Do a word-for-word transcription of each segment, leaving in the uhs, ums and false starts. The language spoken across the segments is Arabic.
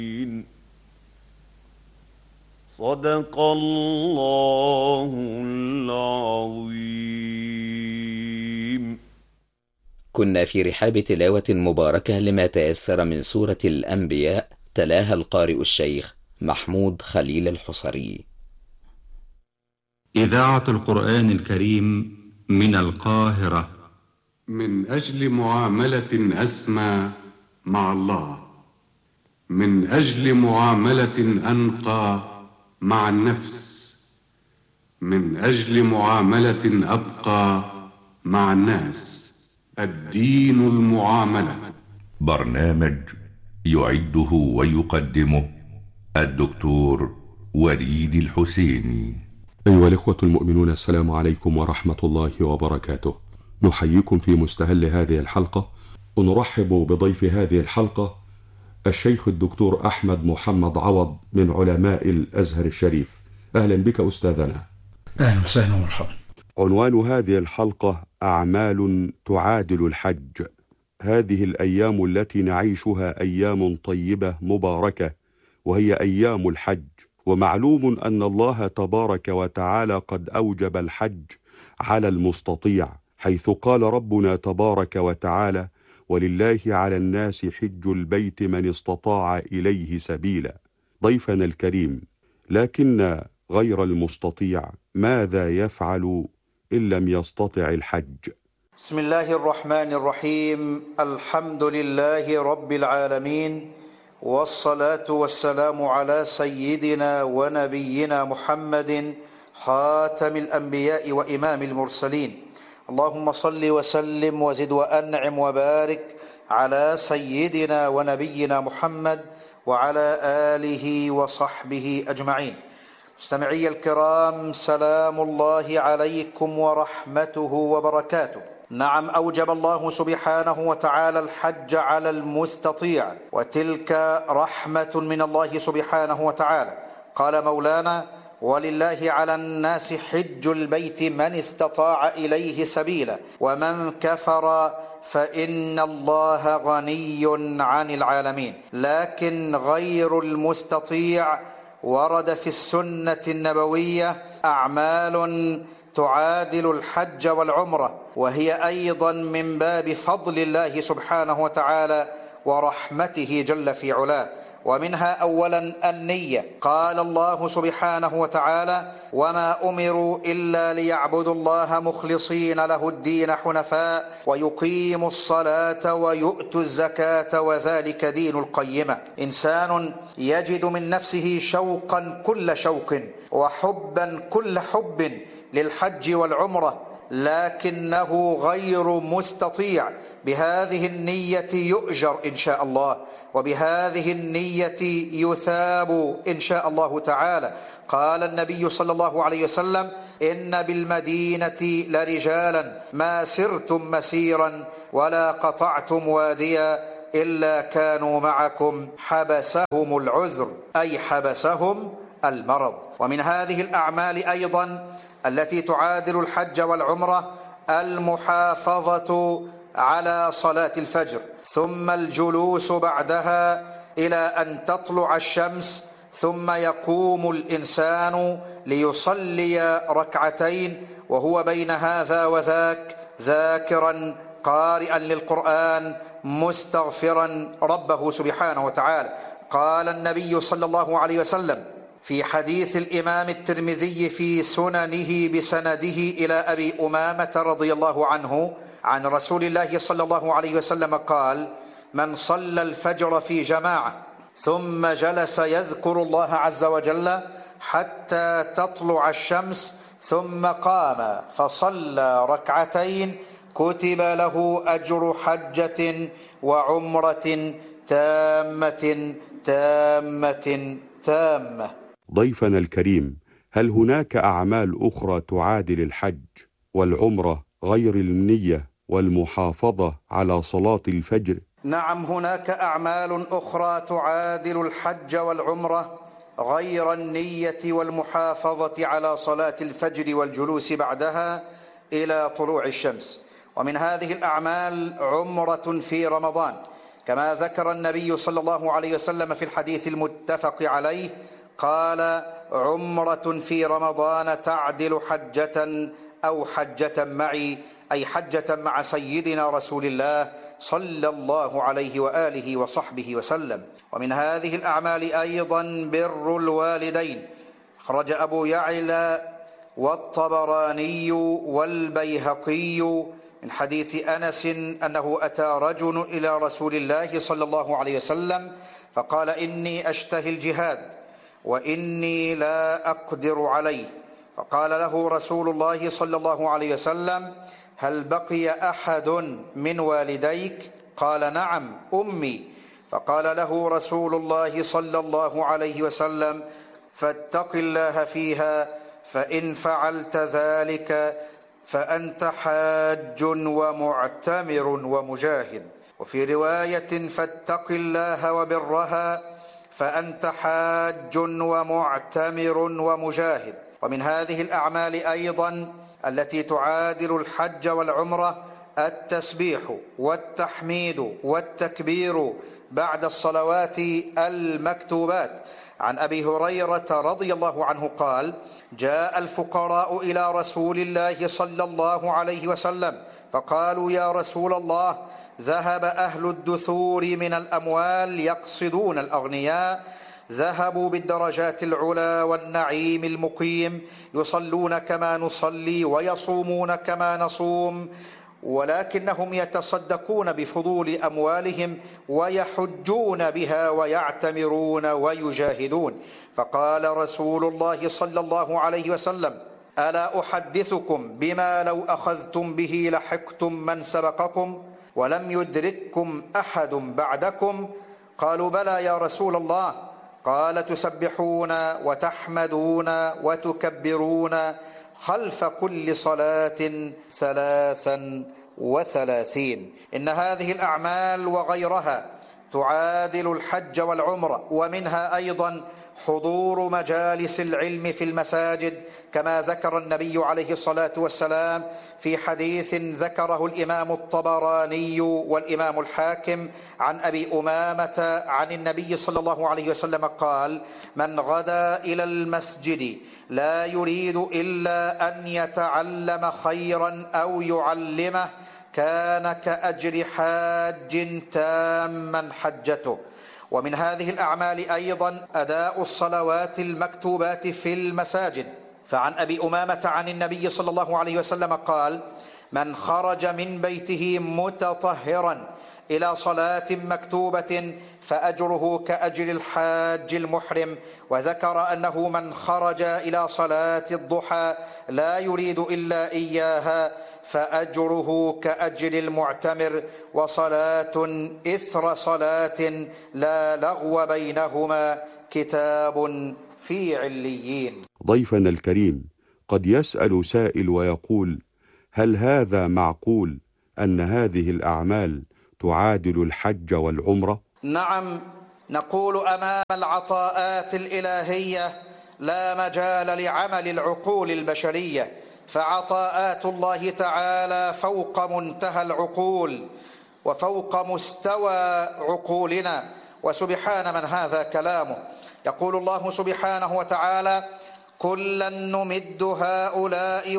صدق الله العظيم. كنا في رحاب تلاوة مباركة لما تيسر من سورة الأنبياء، تلاها القارئ الشيخ محمود خليل الحصري. إذاعة القرآن الكريم من القاهرة. من أجل معاملة أسمى مع الله، من أجل معاملة أنقى مع النفس، من أجل معاملة أبقى مع الناس، الدين المعاملة. برنامج يعده ويقدمه الدكتور وليد الحسيني. أيها الإخوة المؤمنون، السلام عليكم ورحمة الله وبركاته. نحييكم في مستهل هذه الحلقة، ونرحب بضيف هذه الحلقة الشيخ الدكتور أحمد محمد عوض من علماء الأزهر الشريف. أهلا بك أستاذنا. أهلا وسهلا ومرحبا. عنوان هذه الحلقة أعمال تعادل الحج. هذه الأيام التي نعيشها أيام طيبة مباركة، وهي أيام الحج، ومعلوم أن الله تبارك وتعالى قد أوجب الحج على المستطيع، حيث قال ربنا تبارك وتعالى: ولله على الناس حج البيت من استطاع إليه سبيلا. ضيفنا الكريم، لكن غير المستطيع ماذا يفعل إن لم يستطع الحج؟ بسم الله الرحمن الرحيم. الحمد لله رب العالمين، والصلاة والسلام على سيدنا ونبينا محمد خاتم الأنبياء وإمام المرسلين. اللهم صل وسلم وزد وأنعم وبارك على سيدنا ونبينا محمد وعلى آله وصحبه أجمعين. مستمعي الكرام، سلام الله عليكم ورحمته وبركاته. نعم، أوجب الله سبحانه وتعالى الحج على المستطيع، وتلك رحمة من الله سبحانه وتعالى. قال مولانا: ولله على الناس حج البيت من استطاع إليه سبيلا ومن كفر فإن الله غني عن العالمين. لكن غير المستطيع ورد في السنة النبوية أعمال تعادل الحج والعمرة، وهي أيضا من باب فضل الله سبحانه وتعالى ورحمته جل في علاه. ومنها أولا النية. قال الله سبحانه وتعالى: وما أمروا إلا ليعبدوا الله مخلصين له الدين حنفاء ويقيموا الصلاة ويؤتوا الزكاة وذلك دين القيمة. إنسان يجد من نفسه شوقا كل شوق وحبا كل حب للحج والعمرة، لكنه غير مستطيع، بهذه النية يؤجر إن شاء الله، وبهذه النية يثاب إن شاء الله تعالى. قال النبي صلى الله عليه وسلم: إن بالمدينة لرجالا ما سرتم مسيرا ولا قطعتم واديا إلا كانوا معكم حبسهم العذر، أي حبسهم المرض. ومن هذه الأعمال أيضا التي تعادل الحج والعمرة المحافظة على صلاة الفجر، ثم الجلوس بعدها إلى أن تطلع الشمس، ثم يقوم الإنسان ليصلي ركعتين وهو بين هذا وذاك ذاكرا قارئا للقرآن مستغفرا ربه سبحانه وتعالى. قال النبي صلى الله عليه وسلم في حديث الإمام الترمذي في سننه بسنده إلى أبي أمامة رضي الله عنه عن رسول الله صلى الله عليه وسلم قال: من صلى الفجر في جماعة ثم جلس يذكر الله عز وجل حتى تطلع الشمس ثم قام فصلى ركعتين كتب له أجر حجة وعمرة تامة تامة تامة. ضيفنا الكريم، هل هناك أعمال أخرى تعادل الحج والعمرة غير النية والمحافظة على صلاة الفجر؟ نعم، هناك أعمال أخرى تعادل الحج والعمرة غير النية والمحافظة على صلاة الفجر والجلوس بعدها إلى طلوع الشمس. ومن هذه الأعمال عمرة في رمضان، كما ذكر النبي صلى الله عليه وسلم في الحديث المتفق عليه قال: عمرة في رمضان تعدل حجة أو حجة معي، أي حجة مع سيدنا رسول الله صلى الله عليه وآله وصحبه وسلم. ومن هذه الأعمال أيضا بر الوالدين. خرج أبو يعلى والطبراني والبيهقي من حديث أنس أنه أتى رجل إلى رسول الله صلى الله عليه وسلم فقال: إني أشتهي الجهاد وإني لا أقدر عليه. فقال له رسول الله صلى الله عليه وسلم: هل بقي أحد من والديك؟ قال: نعم، أمي. فقال له رسول الله صلى الله عليه وسلم: فاتق الله فيها، فإن فعلت ذلك فأنت حاج ومعتمر ومجاهد. وفي رواية: فاتق الله وبرها، فأنت حاج ومعتمر ومجاهد. ومن هذه الأعمال أيضا التي تعادل الحج والعمرة التسبيح والتحميد والتكبير بعد الصلوات المكتوبات. عن أبي هريرة رضي الله عنه قال: جاء الفقراء إلى رسول الله صلى الله عليه وسلم فقالوا: يا رسول الله، ذهب أهل الدثور من الأموال يقصدون الأغنياء، ذهبوا بالدرجات العلى والنعيم المقيم، يصلون كما نصلي ويصومون كما نصوم، ولكنهم يتصدقون بفضول أموالهم ويحجون بها ويعتمرون ويجاهدون. فقال رسول الله صلى الله عليه وسلم: ألا أحدثكم بما لو أخذتم به لحقتم من سبقكم ولم يدرككم أحد بعدكم؟ قالوا: بلى يا رسول الله. قال: تسبحون وتحمدون وتكبرون خلف كل صلاة ثلاثا وثلاثين. إن هذه الأعمال وغيرها تعادل الحج والعمرة. ومنها أيضا حضور مجالس العلم في المساجد، كما ذكر النبي عليه الصلاة والسلام في حديث ذكره الإمام الطبراني والإمام الحاكم عن أبي أمامة عن النبي صلى الله عليه وسلم قال: من غدا إلى المسجد لا يريد إلا أن يتعلم خيرا أو يعلمه كان كأجر حاج تاما حجته. ومن هذه الأعمال أيضا أداء الصلوات المكتوبات في المساجد. فعن أبي أمامة عن النبي صلى الله عليه وسلم قال: من خرج من بيته متطهرا إلى صلاة مكتوبة فأجره كأجر الحاج المحرم. وذكر أنه من خرج إلى صلاة الضحى لا يريد إلا إياها فأجره كأجر المعتمر، وصلاة إثر صلاة لا لغو بينهما كتاب في عليين. ضيفنا الكريم، قد يسأل سائل ويقول: هل هذا معقول أن هذه الأعمال تعادل الحج والعمرة؟ نعم، نقول أمام العطاءات الإلهية لا مجال لعمل العقول البشرية، فعطاءات الله تعالى فوق منتهى العقول وفوق مستوى عقولنا، وسبحان من هذا كلامه. يقول الله سبحانه وتعالى: كلا نمد هؤلاء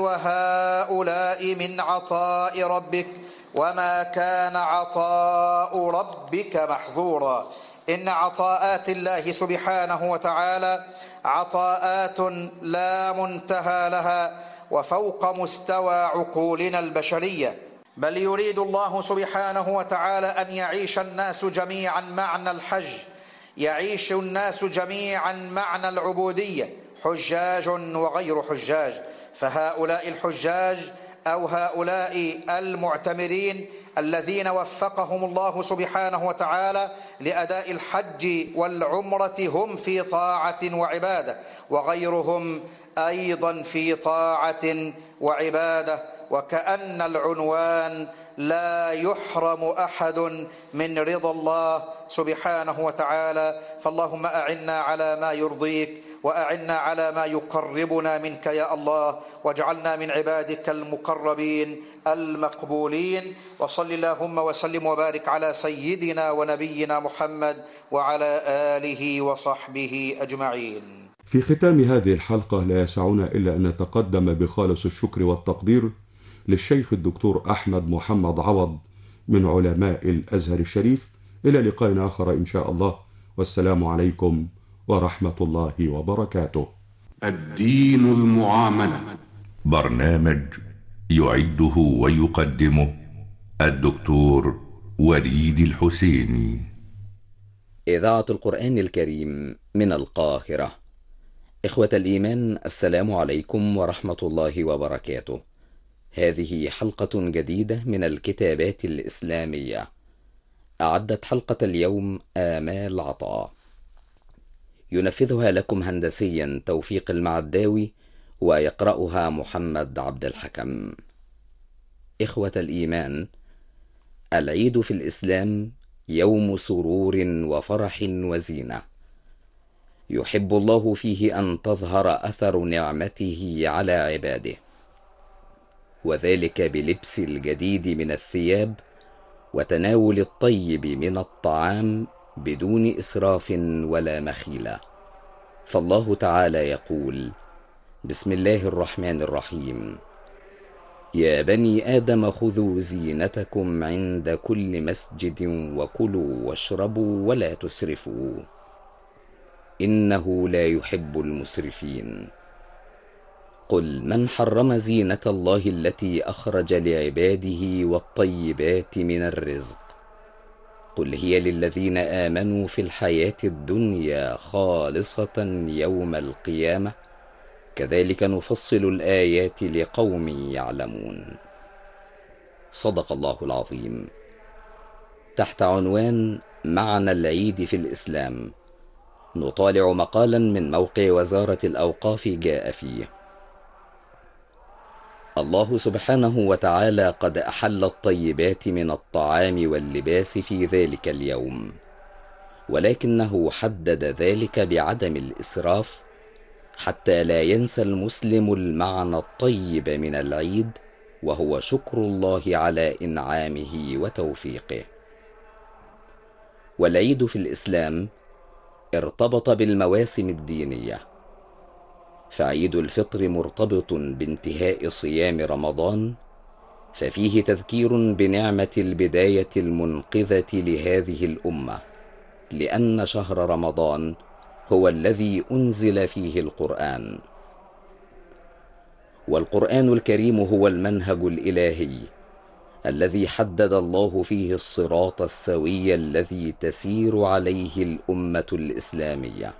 وهؤلاء من عطاء ربك وما كان عطاء ربك محظورا. إن عطاءات الله سبحانه وتعالى عطاءات لا منتهى لها وفوق مستوى عقولنا البشرية، بل يريد الله سبحانه وتعالى أن يعيش الناس جميعا معنى الحج، يعيش الناس جميعا معنى العبودية، حجاج وغير حجاج. فهؤلاء الحجاج أو هؤلاء المعتمرين الذين وفقهم الله سبحانه وتعالى لأداء الحج والعمرة هم في طاعة وعبادة، وغيرهم أيضا في طاعة وعبادة. وكأن العنوان لا يحرم أحد من رضا الله سبحانه وتعالى. فاللهم أعنا على ما يرضيك، وأعنا على ما يقربنا منك يا الله، واجعلنا من عبادك المقربين المقبولين. وصل اللهم وسلم وبارك على سيدنا ونبينا محمد وعلى آله وصحبه أجمعين. في ختام هذه الحلقة لا يسعنا إلا أن نتقدم بخالص الشكر والتقدير للشيخ الدكتور أحمد محمد عوض من علماء الأزهر الشريف. إلى لقاء آخر إن شاء الله، والسلام عليكم ورحمة الله وبركاته. الدين المعاملة، برنامج يعده ويقدمه الدكتور وليد الحسيني. إذاعة القرآن الكريم من القاهرة. إخوة الإيمان، السلام عليكم ورحمة الله وبركاته. هذه حلقة جديدة من الكتابات الإسلامية. أعدت حلقة اليوم آمال عطاء، ينفذها لكم هندسيا توفيق المعداوي، ويقرأها محمد عبد الحكم. إخوة الإيمان، العيد في الإسلام يوم سرور وفرح وزينة، يحب الله فيه أن تظهر أثر نعمته على عباده، وذلك بلبس الجديد من الثياب وتناول الطيب من الطعام بدون إسراف ولا مخيلة. فالله تعالى يقول: بسم الله الرحمن الرحيم: يا بني آدم خذوا زينتكم عند كل مسجد وكلوا واشربوا ولا تسرفوا إنه لا يحب المسرفين. قل من حرم زينة الله التي أخرج لعباده والطيبات من الرزق قل هي للذين آمنوا في الحياة الدنيا خالصة يوم القيامة كذلك نفصل الآيات لقوم يعلمون. صدق الله العظيم. تحت عنوان معنى العيد في الإسلام نطالع مقالا من موقع وزارة الأوقاف جاء فيه: الله سبحانه وتعالى قد أحل الطيبات من الطعام واللباس في ذلك اليوم، ولكنه حدد ذلك بعدم الإسراف حتى لا ينسى المسلم المعنى الطيب من العيد، وهو شكر الله على إنعامه وتوفيقه. والعيد في الإسلام ارتبط بالمواسم الدينية، فعيد الفطر مرتبط بانتهاء صيام رمضان، ففيه تذكير بنعمة البداية المنقذة لهذه الأمة، لأن شهر رمضان هو الذي أنزل فيه القرآن، والقرآن الكريم هو المنهج الإلهي الذي حدد الله فيه الصراط السوي الذي تسير عليه الأمة الإسلامية.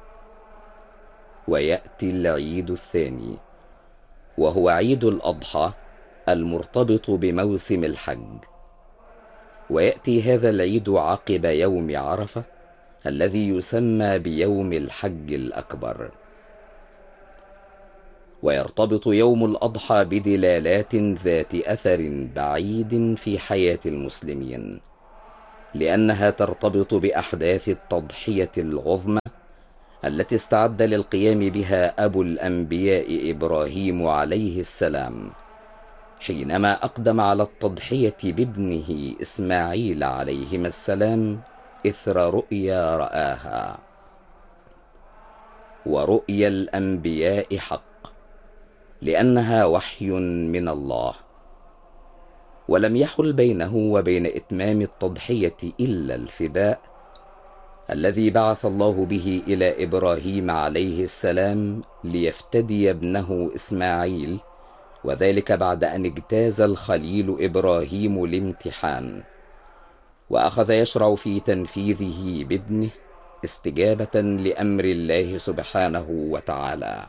ويأتي العيد الثاني وهو عيد الأضحى المرتبط بموسم الحج، ويأتي هذا العيد عقب يوم عرفة الذي يسمى بيوم الحج الأكبر. ويرتبط يوم الأضحى بدلالات ذات أثر بعيد في حياة المسلمين، لأنها ترتبط بأحداث التضحية العظمى التي استعد للقيام بها أبو الأنبياء إبراهيم عليه السلام حينما أقدم على التضحية بابنه إسماعيل عليهما السلام إثر رؤيا رآها. ورؤيا الأنبياء حق لأنها وحي من الله، ولم يحل بينه وبين إتمام التضحية إلا الفداء الذي بعث الله به إلى إبراهيم عليه السلام ليفتدي ابنه إسماعيل، وذلك بعد أن اجتاز الخليل إبراهيم الامتحان وأخذ يشرع في تنفيذه بابنه استجابة لأمر الله سبحانه وتعالى.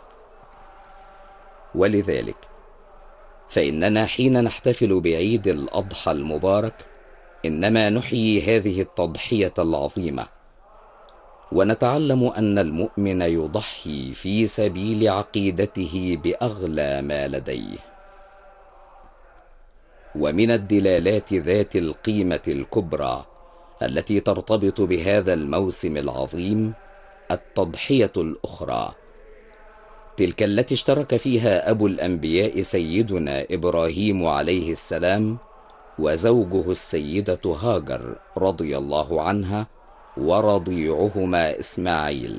ولذلك فإننا حين نحتفل بعيد الأضحى المبارك إنما نحيي هذه التضحية العظيمة، ونتعلم أن المؤمن يضحي في سبيل عقيدته بأغلى ما لديه. ومن الدلالات ذات القيمة الكبرى التي ترتبط بهذا الموسم العظيم التضحية الأخرى، تلك التي اشترك فيها أبو الأنبياء سيدنا إبراهيم عليه السلام وزوجه السيدة هاجر رضي الله عنها ورضيعهما إسماعيل،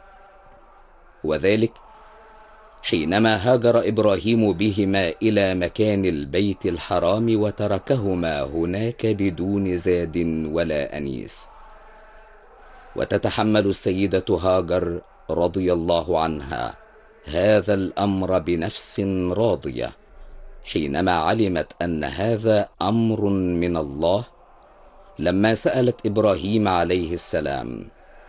وذلك حينما هاجر إبراهيم بهما إلى مكان البيت الحرام وتركهما هناك بدون زاد ولا أنيس. وتتحمل السيدة هاجر رضي الله عنها هذا الأمر بنفس راضية حينما علمت أن هذا أمر من الله، لما سألت إبراهيم عليه السلام: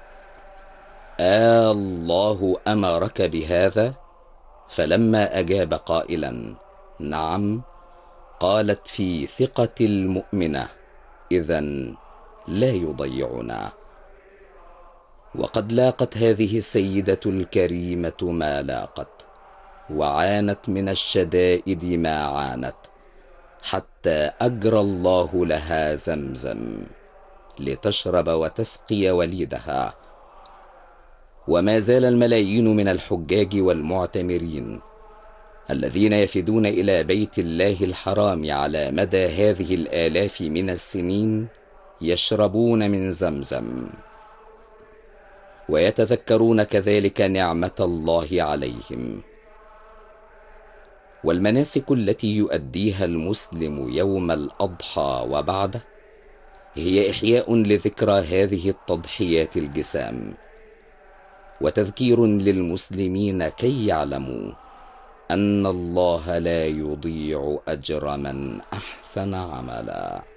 آه الله أمرك بهذا؟ فلما أجاب قائلا: نعم، قالت في ثقة المؤمنة: إذن لا يضيعنا. وقد لاقت هذه السيدة الكريمة ما لاقت، وعانت من الشدائد ما عانت، حتى أجرى الله لها زمزم لتشرب وتسقي وليدها. وما زال الملايين من الحجاج والمعتمرين الذين يفدون إلى بيت الله الحرام على مدى هذه الآلاف من السنين يشربون من زمزم، ويتذكرون كذلك نعمة الله عليهم. والمناسك التي يؤديها المسلم يوم الأضحى وبعده هي إحياء لذكرى هذه التضحيات الجسام، وتذكير للمسلمين كي يعلموا أن الله لا يضيع أجر من أحسن عملا.